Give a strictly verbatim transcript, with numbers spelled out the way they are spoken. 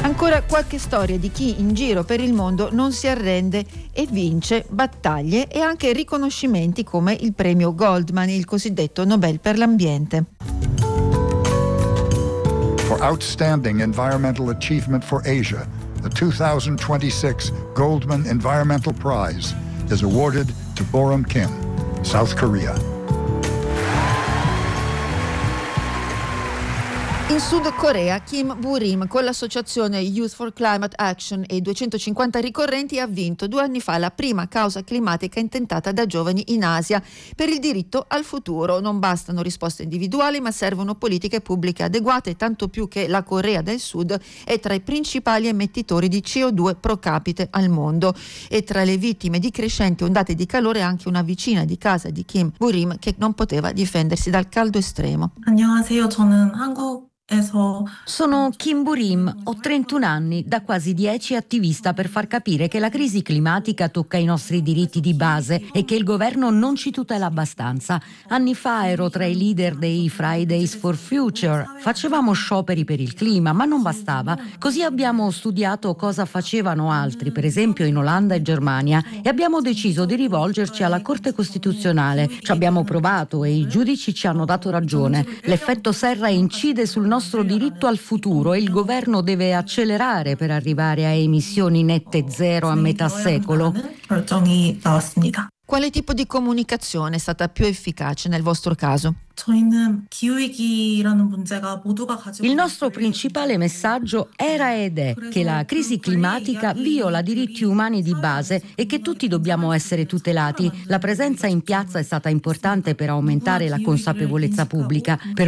Ancora qualche storia di chi in giro per il mondo non si arrende e vince battaglie e anche riconoscimenti come il premio Goldman, il cosiddetto Nobel per l'ambiente. For outstanding environmental achievement for Asia, the two thousand twenty-six Goldman Environmental Prize is awarded to Boram Kim, South Korea. In Sud Corea, Kim Boo-rim, con l'associazione Youth for Climate Action e duecentocinquanta ricorrenti, ha vinto due anni fa la prima causa climatica intentata da giovani in Asia per il diritto al futuro. Non bastano risposte individuali, ma servono politiche pubbliche adeguate, tanto più che la Corea del Sud è tra i principali emettitori di C O due pro capite al mondo. E tra le vittime di crescenti ondate di calore anche una vicina di casa di Kim Boo-rim che non poteva difendersi dal caldo estremo. 안녕하세요. 저는 한국 Sono Kim Boo-rim, ho trentuno anni, da quasi dieci attivista per far capire che la crisi climatica tocca i nostri diritti di base e che il governo non ci tutela abbastanza. Anni fa ero tra i leader dei Fridays for Future, facevamo scioperi per il clima, ma non bastava. Così abbiamo studiato cosa facevano altri, per esempio in Olanda e Germania, e abbiamo deciso di rivolgerci alla Corte Costituzionale. Ci abbiamo provato e i giudici ci hanno dato ragione. L'effetto serra incide sul nostro nostro diritto al futuro e il governo deve accelerare per arrivare a emissioni nette zero a metà secolo. Quale tipo di comunicazione è stata più efficace nel vostro caso? Il nostro principale messaggio era ed è che la crisi climatica viola diritti umani di base e che tutti dobbiamo essere tutelati. La presenza in piazza è stata importante per aumentare la consapevolezza pubblica. Per